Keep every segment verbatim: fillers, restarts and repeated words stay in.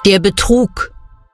Der Betrug.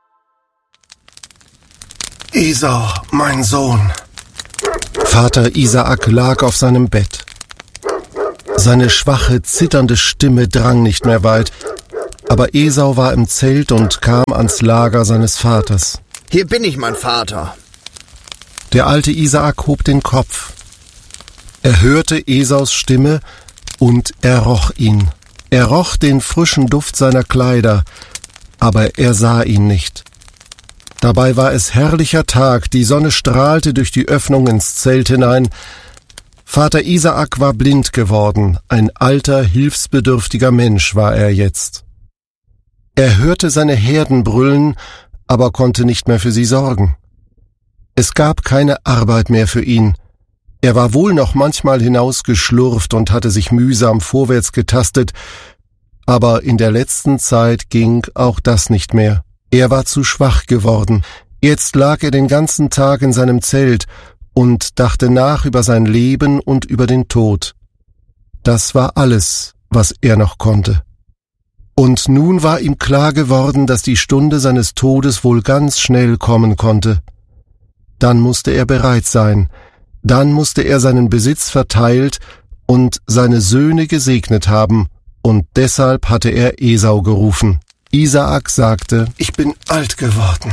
Esau, mein Sohn. Vater Isaak lag auf seinem Bett. Seine schwache, zitternde Stimme drang nicht mehr weit, aber Esau war im Zelt und kam ans Lager seines Vaters. Hier bin ich, mein Vater. Der alte Isaak hob den Kopf. Er hörte Esaus Stimme und er roch ihn. Er roch den frischen Duft seiner Kleider, aber er sah ihn nicht. Dabei war es herrlicher Tag, die Sonne strahlte durch die Öffnung ins Zelt hinein. Vater Isaak war blind geworden, ein alter, hilfsbedürftiger Mensch war er jetzt. Er hörte seine Herden brüllen, aber konnte nicht mehr für sie sorgen. Es gab keine Arbeit mehr für ihn. Er war wohl noch manchmal hinausgeschlurft und hatte sich mühsam vorwärts getastet, aber in der letzten Zeit ging auch das nicht mehr. Er war zu schwach geworden. Jetzt lag er den ganzen Tag in seinem Zelt und dachte nach über sein Leben und über den Tod. Das war alles, was er noch konnte. Und nun war ihm klar geworden, dass die Stunde seines Todes wohl ganz schnell kommen konnte. Dann musste er bereit sein, dann musste er seinen Besitz verteilt und seine Söhne gesegnet haben, und deshalb hatte er Esau gerufen. Isaak sagte: Ich bin alt geworden.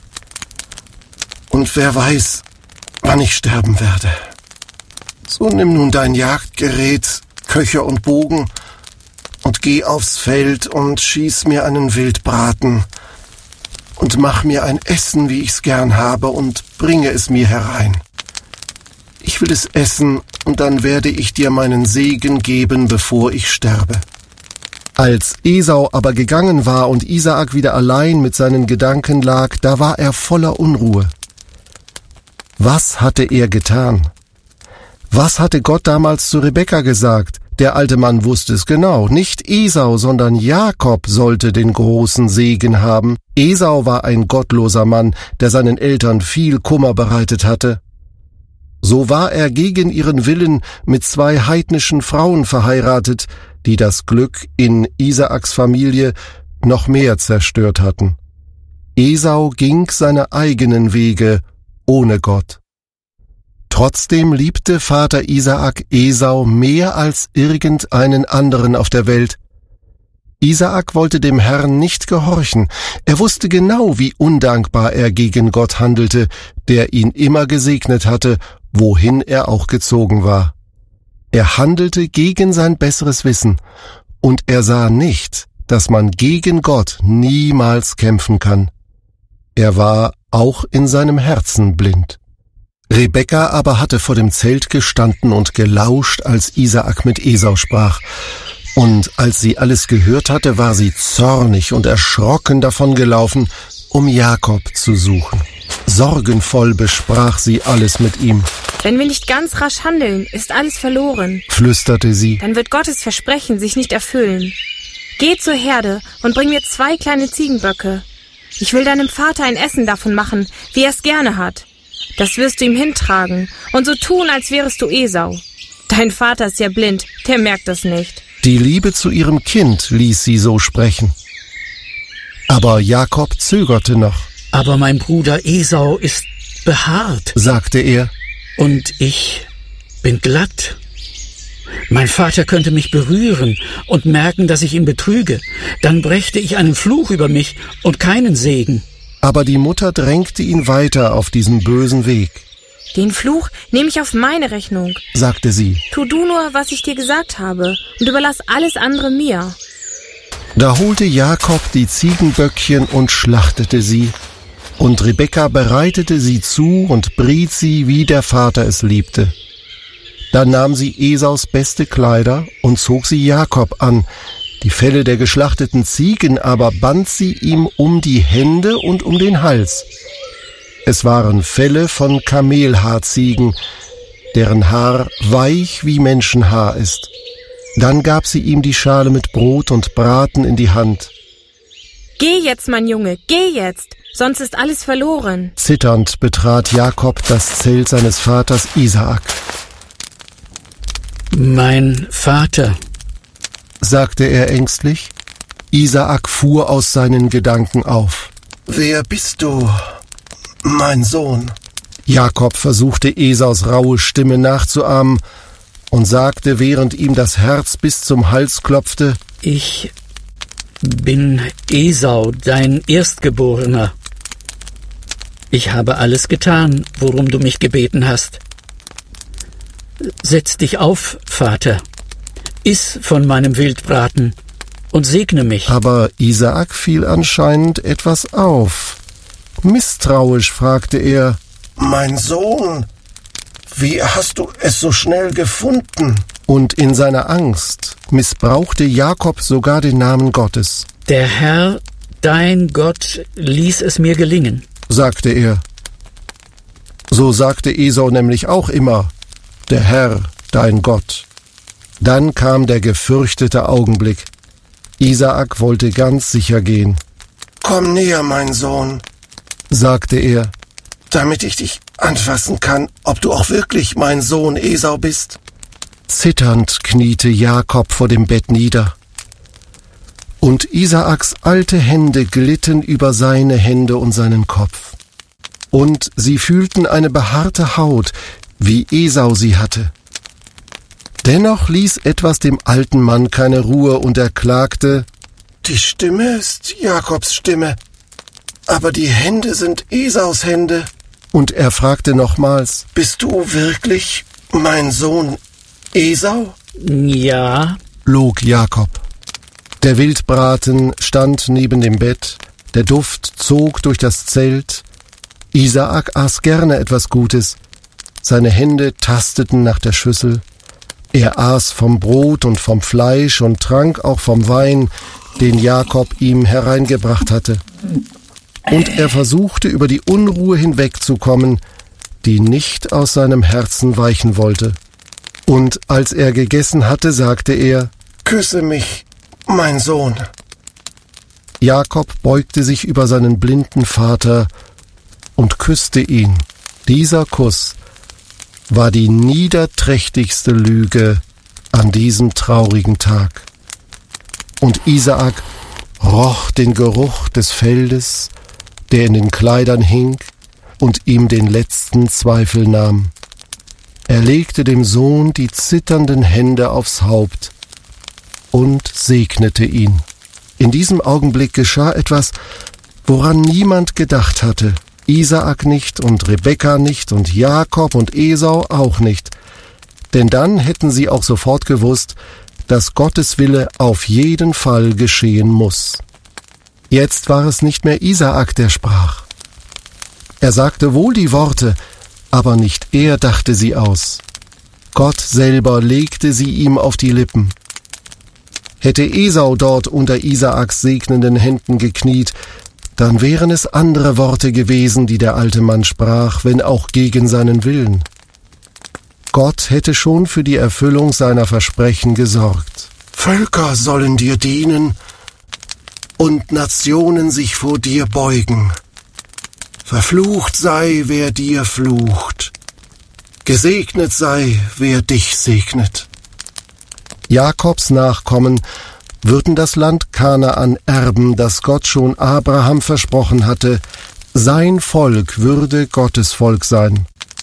Und wer weiß, wann ich sterben werde. So nimm nun dein Jagdgerät, Köcher und Bogen, und geh aufs Feld und schieß mir einen Wildbraten und mach mir ein Essen, wie ich's gern habe, und bringe es mir herein. Ich will es essen, und dann werde ich dir meinen Segen geben, bevor ich sterbe. Als Esau aber gegangen war und Isaak wieder allein mit seinen Gedanken lag, da war er voller Unruhe. Was hatte er getan? Was hatte Gott damals zu Rebekka gesagt? Der alte Mann wusste es genau. Nicht Esau, sondern Jakob sollte den großen Segen haben. Esau war ein gottloser Mann, der seinen Eltern viel Kummer bereitet hatte. So war er gegen ihren Willen mit zwei heidnischen Frauen verheiratet, die das Glück in Isaaks Familie noch mehr zerstört hatten. Esau ging seine eigenen Wege ohne Gott. Trotzdem liebte Vater Isaak Esau mehr als irgendeinen anderen auf der Welt. Isaak wollte dem Herrn nicht gehorchen. Er wusste genau, wie undankbar er gegen Gott handelte, der ihn immer gesegnet hatte, wohin er auch gezogen war. Er handelte gegen sein besseres Wissen, und er sah nicht, dass man gegen Gott niemals kämpfen kann. Er war auch in seinem Herzen blind. Rebekka aber hatte vor dem Zelt gestanden und gelauscht, als Isaak mit Esau sprach. Und als sie alles gehört hatte, war sie zornig und erschrocken davongelaufen, um Jakob zu suchen. Sorgenvoll besprach sie alles mit ihm. Wenn wir nicht ganz rasch handeln, ist alles verloren, flüsterte sie. Dann wird Gottes Versprechen sich nicht erfüllen. Geh zur Herde und bring mir zwei kleine Ziegenböcke. Ich will deinem Vater ein Essen davon machen, wie er es gerne hat. Das wirst du ihm hintragen und so tun, als wärest du Esau. Dein Vater ist ja blind, der merkt das nicht. Die Liebe zu ihrem Kind ließ sie so sprechen. Aber Jakob zögerte noch. Aber mein Bruder Esau ist behaart, sagte er. Und ich bin glatt. Mein Vater könnte mich berühren und merken, dass ich ihn betrüge. Dann brächte ich einen Fluch über mich und keinen Segen. Aber die Mutter drängte ihn weiter auf diesen bösen Weg. Den Fluch nehme ich auf meine Rechnung, sagte sie. Tu du nur, was ich dir gesagt habe, und überlass alles andere mir. Da holte Jakob die Ziegenböckchen und schlachtete sie. Und Rebekka bereitete sie zu und briet sie, wie der Vater es liebte. Dann nahm sie Esaus beste Kleider und zog sie Jakob an. Die Felle der geschlachteten Ziegen aber band sie ihm um die Hände und um den Hals. Es waren Felle von Kamelhaarziegen, deren Haar weich wie Menschenhaar ist. Dann gab sie ihm die Schale mit Brot und Braten in die Hand. Geh jetzt, mein Junge, geh jetzt, sonst ist alles verloren. Zitternd betrat Jakob das Zelt seines Vaters Isaak. Mein Vater, sagte er ängstlich. Isaak fuhr aus seinen Gedanken auf. »Wer bist du, mein Sohn?« Jakob versuchte Esaus raue Stimme nachzuahmen und sagte, während ihm das Herz bis zum Hals klopfte: »Ich bin Esau, dein Erstgeborener. Ich habe alles getan, worum du mich gebeten hast. Setz dich auf, Vater, iss von meinem Wildbraten und segne mich.« Aber Isaak fiel anscheinend etwas auf. Misstrauisch fragte er: »Mein Sohn, wie hast du es so schnell gefunden?« Und in seiner Angst missbrauchte Jakob sogar den Namen Gottes. »Der Herr, dein Gott, ließ es mir gelingen«, sagte er. So sagte Esau nämlich auch immer: »Der Herr, dein Gott.« Dann kam der gefürchtete Augenblick. Isaak wollte ganz sicher gehen. »Komm näher, mein Sohn«, sagte er, »damit ich dich anfassen kann, ob du auch wirklich mein Sohn Esau bist.« Zitternd kniete Jakob vor dem Bett nieder. Und Isaaks alte Hände glitten über seine Hände und seinen Kopf. Und sie fühlten eine behaarte Haut, wie Esau sie hatte. Dennoch ließ etwas dem alten Mann keine Ruhe, und er klagte: »Die Stimme ist Jakobs Stimme, aber die Hände sind Esaus Hände.« Und er fragte nochmals: »Bist du wirklich mein Sohn Esau?« »Ja«, log Jakob. Der Wildbraten stand neben dem Bett, der Duft zog durch das Zelt. Isaak aß gerne etwas Gutes. Seine Hände tasteten nach der Schüssel. Er aß vom Brot und vom Fleisch und trank auch vom Wein, den Jakob ihm hereingebracht hatte. Und er versuchte, über die Unruhe hinwegzukommen, die nicht aus seinem Herzen weichen wollte. Und als er gegessen hatte, sagte er: »Küsse mich, mein Sohn.« Jakob beugte sich über seinen blinden Vater und küsste ihn. Dieser Kuss war die niederträchtigste Lüge an diesem traurigen Tag. Und Isaak roch den Geruch des Feldes, der in den Kleidern hing und ihm den letzten Zweifel nahm. Er legte dem Sohn die zitternden Hände aufs Haupt und segnete ihn. In diesem Augenblick geschah etwas, woran niemand gedacht hatte. Isaak nicht und Rebekka nicht und Jakob und Esau auch nicht. Denn dann hätten sie auch sofort gewusst, dass Gottes Wille auf jeden Fall geschehen muss. Jetzt war es nicht mehr Isaak, der sprach. Er sagte wohl die Worte, aber nicht er dachte sie aus. Gott selber legte sie ihm auf die Lippen. Hätte Esau dort unter Isaaks segnenden Händen gekniet, dann wären es andere Worte gewesen, die der alte Mann sprach, wenn auch gegen seinen Willen. Gott hätte schon für die Erfüllung seiner Versprechen gesorgt. »Völker sollen dir dienen und Nationen sich vor dir beugen. Verflucht sei, wer dir flucht. Gesegnet sei, wer dich segnet.« Jakobs Nachkommen würden das Land Kanaan erben, das Gott schon Abraham versprochen hatte. Sein Volk würde Gottes Volk sein.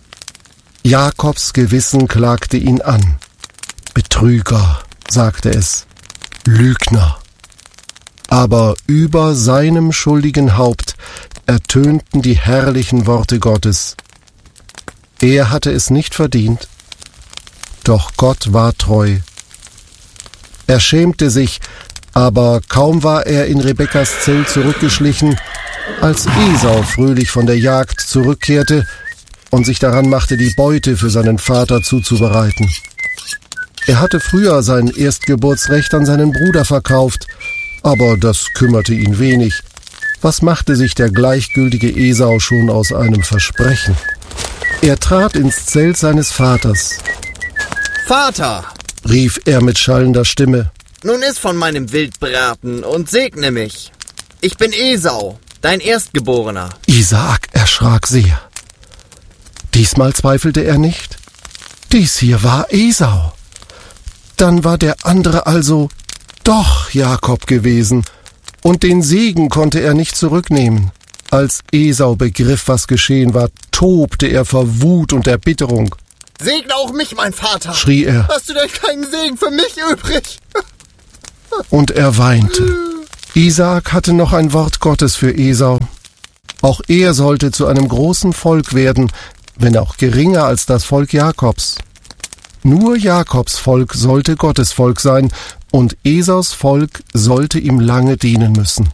Jakobs Gewissen klagte ihn an. Betrüger, sagte es, Lügner. Aber über seinem schuldigen Haupt ertönten die herrlichen Worte Gottes. Er hatte es nicht verdient, doch Gott war treu. Er schämte sich, aber kaum war er in Rebekkas Zelt zurückgeschlichen, als Esau fröhlich von der Jagd zurückkehrte und sich daran machte, die Beute für seinen Vater zuzubereiten. Er hatte früher sein Erstgeburtsrecht an seinen Bruder verkauft, aber das kümmerte ihn wenig. Was machte sich der gleichgültige Esau schon aus einem Versprechen? Er trat ins Zelt seines Vaters. »Vater«, rief er mit schallender Stimme, »nun iss von meinem Wildbraten und segne mich. Ich bin Esau, dein Erstgeborener.« Isaak erschrak sehr. Diesmal zweifelte er nicht. Dies hier war Esau. Dann war der andere also doch Jakob gewesen, Und den Segen konnte er nicht zurücknehmen. Als Esau begriff, was geschehen war, tobte er vor Wut und Erbitterung. »Segne auch mich, mein Vater«, schrie er. »Hast du denn keinen Segen für mich übrig?« Und er weinte. Isaak hatte noch ein Wort Gottes für Esau. Auch er sollte zu einem großen Volk werden, wenn auch geringer als das Volk Jakobs. Nur Jakobs Volk sollte Gottes Volk sein, und Esaus Volk sollte ihm lange dienen müssen.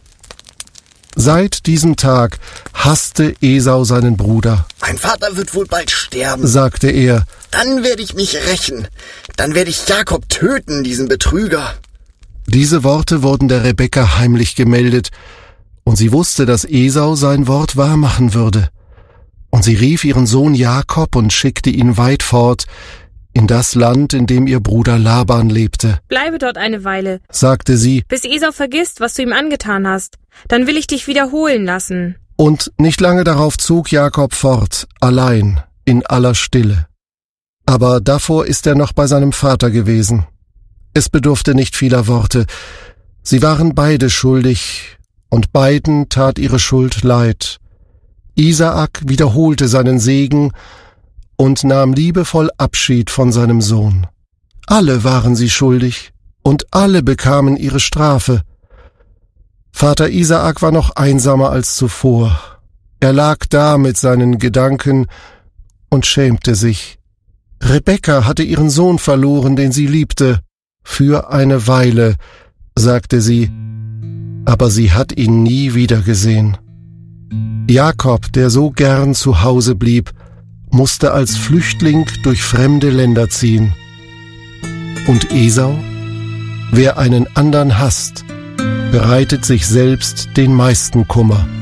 Seit diesem Tag hasste Esau seinen Bruder. »Mein Vater wird wohl bald sterben«, sagte er. »Dann werde ich mich rächen. Dann werde ich Jakob töten, diesen Betrüger.« Diese Worte wurden der Rebekka heimlich gemeldet, und sie wusste, dass Esau sein Wort wahrmachen würde. Und sie rief ihren Sohn Jakob und schickte ihn weit fort, in das Land, in dem ihr Bruder Laban lebte. »Bleibe dort eine Weile«, sagte sie, »bis Esau vergisst, was du ihm angetan hast. Dann will ich dich wiederholen lassen.« Und nicht lange darauf zog Jakob fort, allein, in aller Stille. Aber davor ist er noch bei seinem Vater gewesen. Es bedurfte nicht vieler Worte. Sie waren beide schuldig, und beiden tat ihre Schuld leid. Isaak wiederholte seinen Segen und nahm liebevoll Abschied von seinem Sohn. Alle waren sie schuldig, und alle bekamen ihre Strafe. Vater Isaak war noch einsamer als zuvor. Er lag da mit seinen Gedanken und schämte sich. Rebekka hatte ihren Sohn verloren, den sie liebte. Für eine Weile, sagte sie, aber sie hat ihn nie wiedergesehen. Jakob, der so gern zu Hause blieb, musste als Flüchtling durch fremde Länder ziehen. Und Esau? Wer einen andern hasst, bereitet sich selbst den meisten Kummer.